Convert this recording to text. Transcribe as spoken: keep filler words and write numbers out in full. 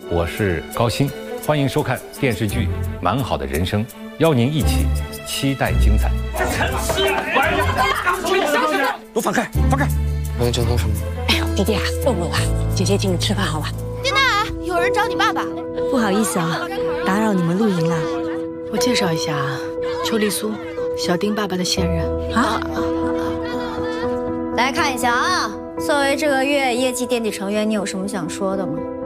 我是高鑫，欢迎收看电视剧《蛮好的人生》，邀您一起期待精彩。 都放开，放开！ 我在折腾什么？ 哎呦，弟弟啊，露露啊，姐姐请你吃饭好吧？ 丁大，有人找你爸爸。 不好意思啊，打扰你们露营了。 我介绍一下啊，邱丽苏，小丁爸爸的现任啊。 来看一下啊，作为这个月业绩垫底成员，你有什么想说的吗？